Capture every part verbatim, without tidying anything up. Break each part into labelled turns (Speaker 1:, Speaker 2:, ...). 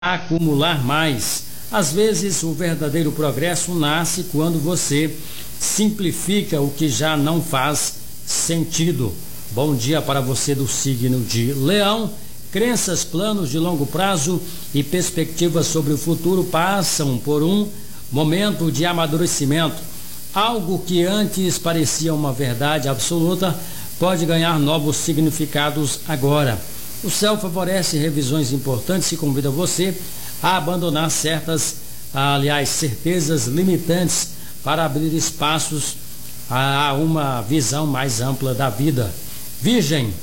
Speaker 1: acumular mais. Às vezes, o verdadeiro progresso nasce quando você simplifica o que já não faz sentido. Bom dia para você do signo de Leão. Crenças, planos de longo prazo e perspectivas sobre o futuro passam por um momento de amadurecimento. Algo que antes parecia uma verdade absoluta pode ganhar novos significados agora. O céu favorece revisões importantes e convida você a abandonar certas, aliás, certezas limitantes para abrir espaços a uma visão mais ampla da vida. Virgem,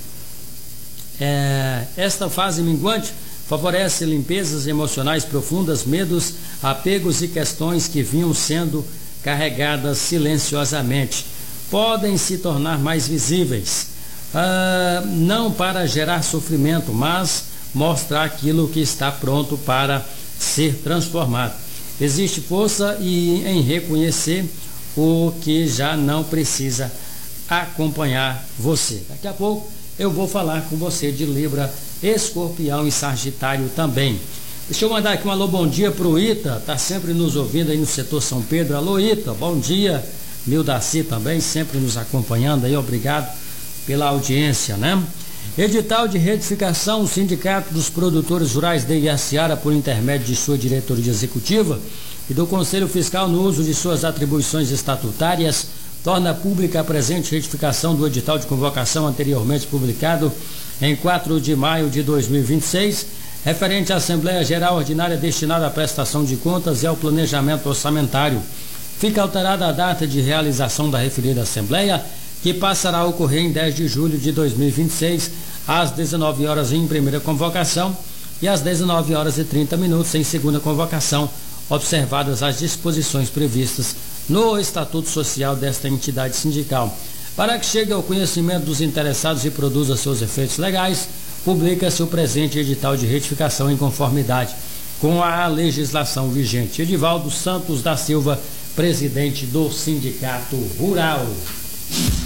Speaker 1: é, esta fase minguante favorece limpezas emocionais profundas, medos, apegos e questões que vinham sendo carregadas silenciosamente. Podem se tornar mais visíveis. Ah, não para gerar sofrimento, mas mostrar aquilo que está pronto para ser transformado. Existe força e em reconhecer o que já não precisa acompanhar você. Daqui a pouco eu vou falar com você de Libra, Escorpião e Sagitário também. Deixa eu mandar aqui um alô, bom dia para o Ita, tá sempre nos ouvindo aí no setor São Pedro. Alô Ita, bom dia. Mildaci também, sempre nos acompanhando aí, obrigado pela audiência, né? Edital de retificação, o Sindicato dos Produtores Rurais de Iaciara, por intermédio de sua diretoria executiva e do Conselho Fiscal no uso de suas atribuições estatutárias, torna pública a presente retificação do edital de convocação anteriormente publicado em quatro de maio de dois mil e vinte e seis, referente à Assembleia Geral Ordinária destinada à prestação de contas e ao planejamento orçamentário. Fica alterada a data de realização da referida Assembleia, que passará a ocorrer em dez de julho de dois mil e vinte e seis, às dezenove horas em primeira convocação e às dezenove horas e trinta minutos em segunda convocação, observadas as disposições previstas no Estatuto Social desta entidade sindical. Para que chegue ao conhecimento dos interessados e produza seus efeitos legais, publica-se o presente edital de retificação em conformidade com a legislação vigente. Edivaldo Santos da Silva, presidente do Sindicato Rural.